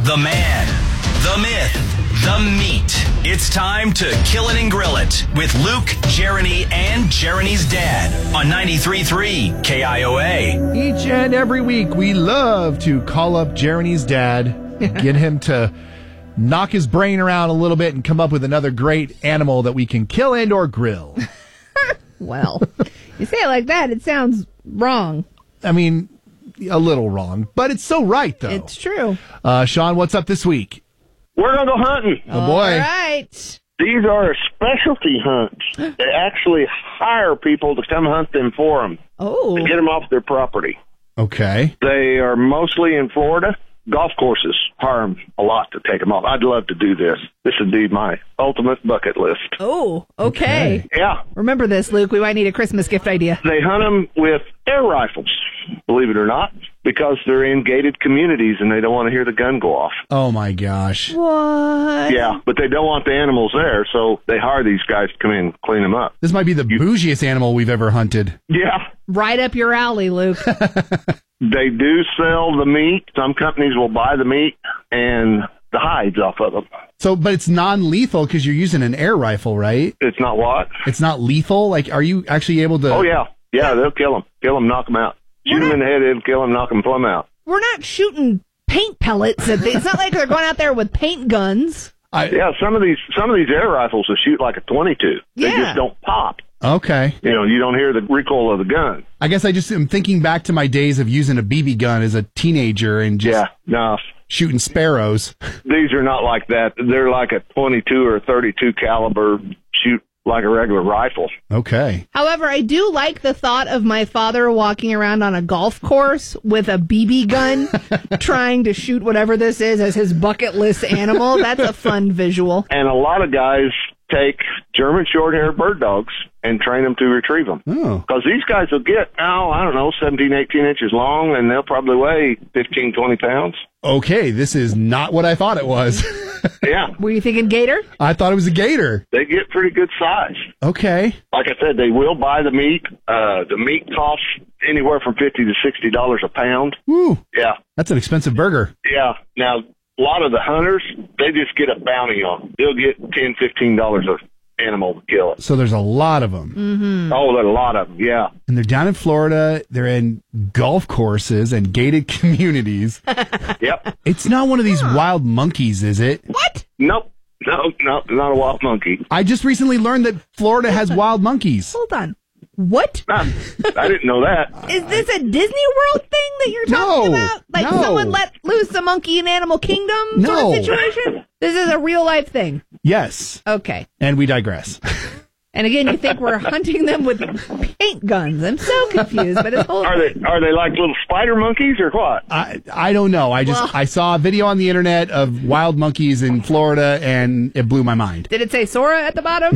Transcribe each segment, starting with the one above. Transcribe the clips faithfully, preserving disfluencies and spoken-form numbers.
The man, the myth, the meat. It's time to kill it and grill it with Luke, Jeremy, and Jeremy's dad on ninety-three point three K I O A. Each and every week, we love to call up Jeremy's dad, get him to knock his brain around a little bit and come up with another great animal that we can kill and or grill. Well, you say it like that, it sounds wrong. I mean, a little wrong, but it's so right, though. It's true. Uh, Sean, what's up this week? We're going to go hunting. Oh, boy. All right. These are specialty hunts. They actually hire people to come hunt them for them, Oh. to get them off their property. Okay. They are mostly in Florida. Golf courses hire them a lot to take them off. I'd love to do this. This would be my ultimate bucket list. Oh, okay. Okay. Yeah. Remember this, Luke. We might need a Christmas gift idea. They hunt them with air rifles, believe it or not, because they're in gated communities and they don't want to hear the gun go off. Oh, my gosh. What? Yeah, but they don't want the animals there, so they hire these guys to come in and clean them up. This might be the bougiest animal we've ever hunted. Yeah. Right up your alley, Luke. They do sell the meat. Some companies will buy the meat and the hides off of them. So, but it's non-lethal because you're using an air rifle, right? It's not what? It's not lethal? Like, are you actually able to... Oh, yeah. Yeah, they'll kill them. Kill them, knock them out. Shoot them in the head, it'll kill them, knock them plumb out. We're not shooting paint pellets. At the, it's not like they're going out there with paint guns. I, Yeah, some of these some of these air rifles will shoot like a twenty-two. They Yeah. just don't pop. Okay. You know, you don't hear the recoil of the gun. I guess I just am thinking back to my days of using a B B gun as a teenager and just Yeah, no. shooting sparrows. These are not like that. They're like a twenty-two or thirty-two caliber, shoot like a regular rifle. Okay. However, I do like the thought of my father walking around on a golf course with a B B gun trying to shoot whatever this is as his bucket list animal. That's a fun visual. And a lot of guys take German short-haired bird dogs and train them to retrieve them. Oh. Because these guys will get, oh, I don't know, seventeen, eighteen inches long, and they'll probably weigh fifteen, twenty pounds. Okay, this is not what I thought it was. Yeah, Were you thinking gator? I thought it was a gator. they get pretty good size. Okay. Like I said, they will buy the meat. Uh, the meat costs anywhere from fifty to sixty dollars a pound. Woo. Yeah, That's an expensive burger. yeah. Now, a lot of the hunters, they just get a bounty on them. They'll get ten, fifteen dollars an animal to kill it. So there's a lot of them. Mm-hmm. Oh, there's a lot of them, yeah. And they're down in Florida. They're in golf courses and gated communities. Yep. It's not one of these wild monkeys, is it? What? Nope. No, no, not a wild monkey. I just recently learned that Florida has wild monkeys. Hold on. What? I, I didn't know that. Is this a Disney World thing that you're talking No, about? Like no. someone let loose a monkey in Animal Kingdom sort No. of situation? This is a real life thing. Yes. Okay. And we digress. And again, you think we're hunting them with paint guns. I'm so confused, but it's whole Are they are they like little spider monkeys or what? I I don't know. I just Well- I saw a video on the internet of wild monkeys in Florida and it blew my mind. Did it say Sora at the bottom?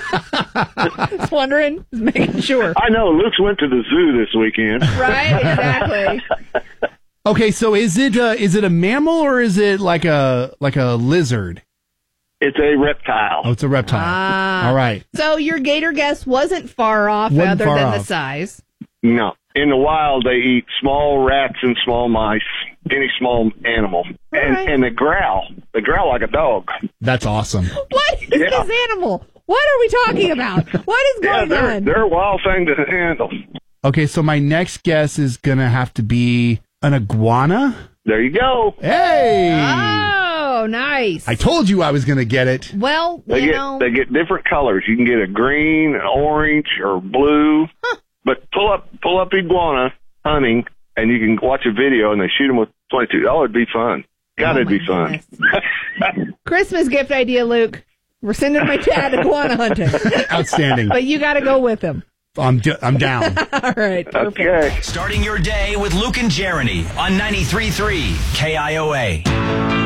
Just wondering, just making sure. I know. Luke's went to the zoo this weekend. Right? Exactly. Okay, so is it uh, is it a mammal or is it like a like a lizard? It's a reptile. Oh, it's a reptile. Ah. All right. So your gator guess wasn't far off Wasn't other far than off. the size. No. In the wild, they eat small rats and small mice, any small animal. And, right. and they growl. They growl like a dog. That's awesome. What is Yeah. this animal? What are we talking about? What is Yeah, going they're, on? they're a wild thing to handle. Okay, so my next guess is gonna have to be an iguana. There you go. Hey! Oh, nice. I told you I was gonna get it. well, They you get know, they get different colors. You can get a green, an orange, or blue. But pull up pull up iguana hunting, and you can watch a video, and they shoot them with twenty-two. Oh, it'd be fun. God, Oh, it'd be my fun. Christmas gift idea, Luke. We're sending my dad iguana hunting, Outstanding. but you got to go with him. I'm d- I'm down. All right, perfect. Okay. Starting your day with Luke and Jeremy on ninety-three point three K I O A.